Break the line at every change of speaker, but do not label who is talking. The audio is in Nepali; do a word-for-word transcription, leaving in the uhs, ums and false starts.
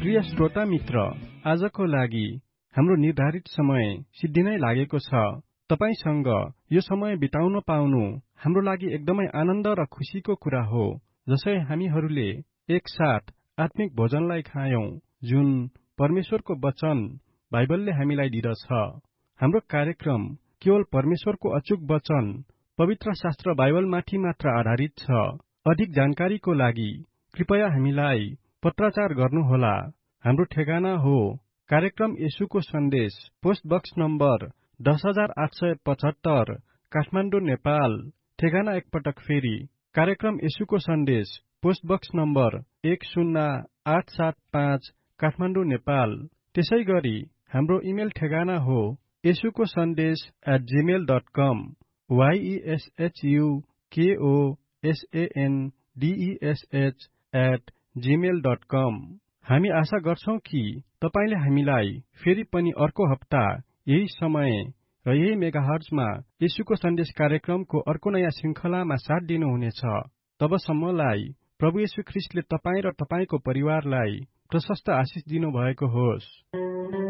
प्रिय श्रोता मित्र, आजको लागि हाम्रो निर्धारित समय सिद्धिनै लागेको छ। तपाईसँग यो समय बिताउन पाउनु हाम्रो लागि एकदमै आनन्द र खुसीको कुरा हो। जसै हामीहरूले एकसाथ आत्मिक भोजनलाई खायौं, जुन परमेश्वरको वचन बाइबलले हामीलाई दिदछ। हाम्रो कार्यक्रम केवल परमेश्वरको अचूक वचन पवित्र शास्त्र बाइबलमाथि मात्र आधारित छ। अधिक जानकारीको लागि कृपया हामीलाई पत्राचार गर्नुहोला। हाम्रो ठेगाना हो कार्यक्रम येशूको सन्देश, पोस्ट बक्स नम्बर दस हजार आठ सय पचहत्तर, काठमाडौँ, नेपाल। ठेगाना एकपटक फेरि, कार्यक्रम येशूको सन्देश, पोस्ट बक्स नम्बर एक शून्य आठ सात पाँच, काठमाडौँ, नेपाल। त्यसै गरी हाम्रो इमेल ठेगाना हो येशूको सन्देश at Gmail dot com, वाइएसएचयुकेओएसएएनडीईएसएच at Gmail dot कम। हामी आशा गर्छौं कि तपाईले हामीलाई फेरि पनि अर्को हप्ता यही समय र यही मेगाहर्जमा येशूको सन्देश कार्यक्रमको अर्को नयाँ श्रृंखलामा साथ दिनुहुनेछ। तबसम्मलाई प्रभु येशू ख्रीष्टले तपाईँ र तपाईको परिवारलाई प्रशस्त आशिष दिनु भएको होस्।